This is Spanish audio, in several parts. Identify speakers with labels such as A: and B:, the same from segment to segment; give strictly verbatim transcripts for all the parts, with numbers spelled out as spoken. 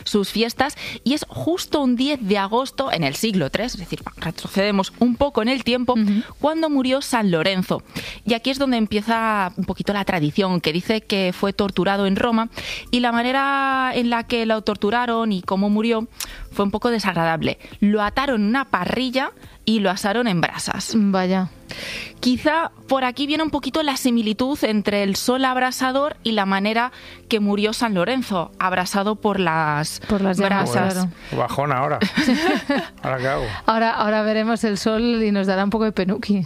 A: sus fiestas, y es justo un diez de agosto en el siglo tres, es decir, retrocedemos un poco en el tiempo, uh-huh. cuando murió San Lorenzo. Y aquí es donde empieza un poquito la tradición, que dice que fue torturado en Roma, y la manera en la que lo torturaron y cómo murió fue un poco desagradable. Lo ataron en una parrilla y lo asaron en brasas.
B: Vaya.
A: Quizá por aquí viene un poquito la similitud entre el sol abrasador y la manera que murió San Lorenzo, abrasado por las,
B: por las
A: brasas.
B: Claro.
C: Bajón ahora. ¿Ahora qué hago?
B: Ahora, ahora veremos el sol y nos dará un poco de penuqui.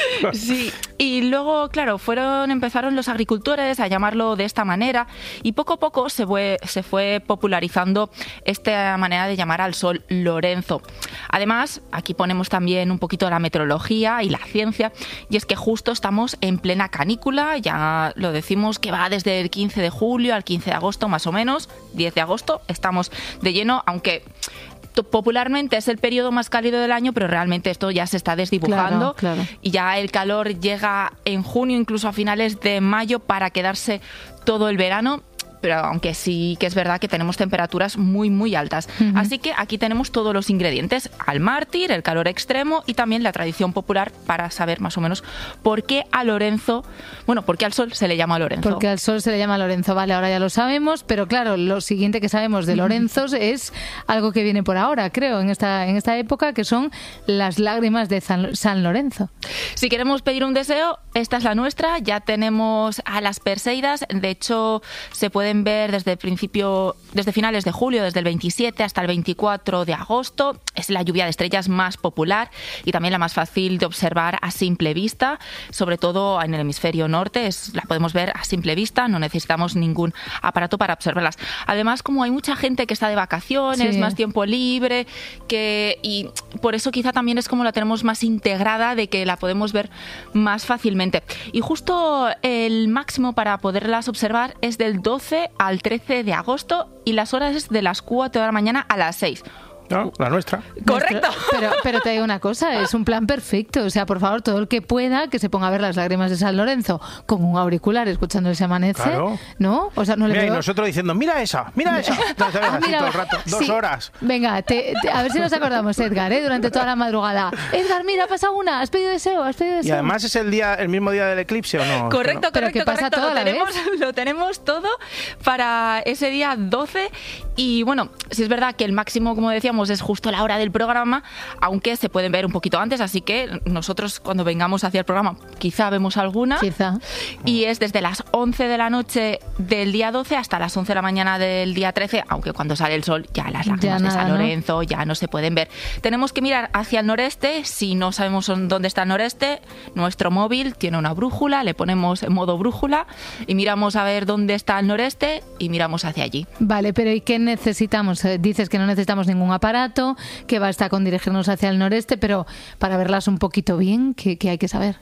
A: Sí, y luego, claro, fueron empezaron los agricultores a llamarlo de esta manera, y poco a poco se fue, se fue popularizando esta manera de llamar al sol Lorenzo. Además, aquí ponemos también un poquito la meteorología y la ciencia, y es que justo estamos en plena canícula, ya lo decimos que va desde el quince de julio al quince de agosto más o menos, diez de agosto, estamos de lleno, aunque popularmente es el periodo más cálido del año, pero realmente esto ya se está desdibujando,
B: claro, claro.
A: Y ya el calor llega en junio, incluso a finales de mayo, para quedarse todo el verano. Pero aunque sí que es verdad que tenemos temperaturas muy, muy altas. Uh-huh. Así que aquí tenemos todos los ingredientes: al mártir, el calor extremo y también la tradición popular para saber más o menos por qué a Lorenzo, bueno, por qué al sol se le llama Lorenzo.
B: Porque al sol se le llama Lorenzo, vale, ahora ya lo sabemos, pero claro, lo siguiente que sabemos de Lorenzo es algo que viene por ahora, creo, en esta, en esta época, que son las lágrimas de San, San Lorenzo.
A: Si queremos pedir un deseo, esta es la nuestra, ya tenemos a las Perseidas, de hecho se pueden ver desde el principio, desde finales de julio, desde el veintisiete hasta el veinticuatro de agosto. Es la lluvia de estrellas más popular y también la más fácil de observar a simple vista, sobre todo en el hemisferio norte. Es, la podemos ver a simple vista, no necesitamos ningún aparato para observarlas. Además, como hay mucha gente que está de vacaciones, sí. más tiempo libre, que y por eso quizá también es como la tenemos más integrada, de que la podemos ver más fácilmente. Y justo el máximo para poderlas observar es del doce al trece de agosto, y las horas es de las cuatro de la mañana a las seis.
C: No, la nuestra.
A: Correcto.
B: Pero, pero te digo una cosa, es un plan perfecto. O sea, por favor, todo el que pueda, que se ponga a ver las lágrimas de San Lorenzo con un auricular escuchando ese amanecer. Claro. ¿No? O sea, no le
C: mira,
B: veo...
C: y nosotros diciendo, mira esa, mira esa. Entonces, ah, así mira, todo el rato, dos
B: sí.
C: horas.
B: Venga, te, te, a ver si nos acordamos, Edgar, ¿eh? Durante toda la madrugada. Edgar, mira, ha pasado una, has pedido deseo, has pedido deseo.
C: Y además es el día, el mismo día del eclipse, ¿o no?
A: Correcto,
C: no?
B: Pero
A: correcto,
B: que pasa
A: correcto.
B: todo
A: Lo
B: a la
A: tenemos,
B: vez.
A: lo tenemos todo para ese día doce. Y bueno, si es verdad que el máximo, como decíamos, es justo la hora del programa, aunque se pueden ver un poquito antes, así que nosotros cuando vengamos hacia el programa quizá vemos alguna.
B: Quizá.
A: Y es desde las once de la noche del día doce hasta las once de la mañana del día trece, aunque cuando sale el sol ya las lágrimas ya de San Lorenzo, ¿no? Ya no se pueden ver. Tenemos que mirar hacia el noreste. Si no sabemos dónde está el noreste, nuestro móvil tiene una brújula, le ponemos en modo brújula y miramos a ver dónde está el noreste y miramos hacia allí.
B: Vale, pero ¿y qué necesitamos? Dices que no necesitamos ningún aparato, que basta con dirigirnos hacia el noreste, pero para verlas un poquito bien, ¿qué, qué hay que saber?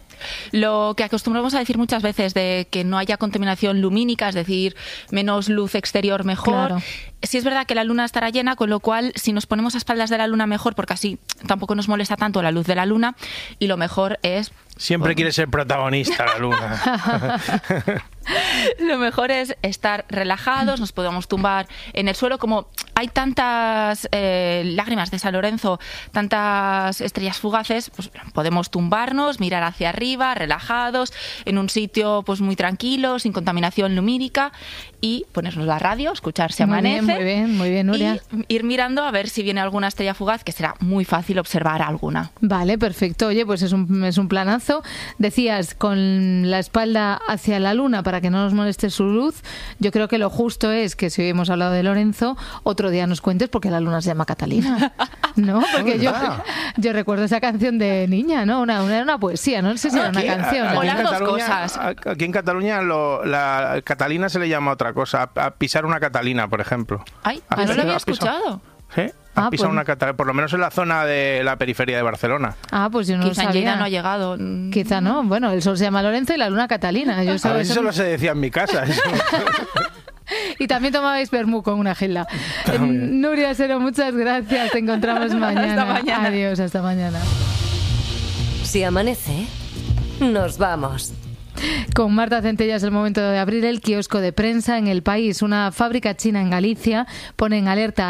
A: Lo que acostumbramos a decir muchas veces, de que no haya contaminación lumínica, es decir, menos luz exterior mejor.
B: Claro.
A: Sí es verdad que la luna estará llena, con lo cual si nos ponemos a espaldas de la luna mejor, porque así tampoco nos molesta tanto la luz de la luna, y lo mejor es...
C: Siempre bueno. quiere ser protagonista la luna.
A: Lo mejor es estar relajados, nos podemos tumbar en el suelo. Como hay tantas eh, lágrimas de San Lorenzo, tantas estrellas fugaces, pues podemos tumbarnos, mirar hacia arriba, relajados, en un sitio pues muy tranquilo, sin contaminación lumínica, y ponernos la radio, escuchar si amanece.
B: Muy bien, muy bien, muy bien, Nuria.
A: Y ir mirando a ver si viene alguna estrella fugaz, que será muy fácil observar alguna.
B: Vale, perfecto. Oye, pues es un, es un planazo. Decías, con la espalda hacia la luna para que no nos moleste su luz. Yo creo que lo justo es que, si hemos hablado de Lorenzo, otro día nos cuentes por qué la luna se llama Catalina, ¿no? Porque yo, yo recuerdo esa canción de niña, ¿no? Una, una, una poesía, no sé si era una
C: aquí,
B: canción.
A: O las dos
C: Cataluña,
A: cosas.
C: Aquí en Cataluña lo, la Catalina se le llama otra cosa, a, a pisar una Catalina, por ejemplo.
A: Ay, yo no lo había escuchado.
C: ¿Sí?
B: Ah,
C: Pisa
B: pues...
C: una Catalina, por lo menos en la zona de la periferia de Barcelona.
B: Ah, pues yo no
A: Quizá
B: lo sabía.
A: Quizá no ha llegado.
B: Quizá no. Bueno, el sol se llama Lorenzo y la luna Catalina. Yo
C: a ver si eso lo se decía en mi casa.
B: Y también tomabais vermú con una gela. Eh, Nuria Asero, muchas gracias. Te encontramos mañana.
A: Hasta mañana.
B: Adiós, hasta mañana.
D: Si amanece, nos vamos.
B: Con Marta Centella es el momento de abrir el kiosco de prensa en El País. Una fábrica china en Galicia pone en alerta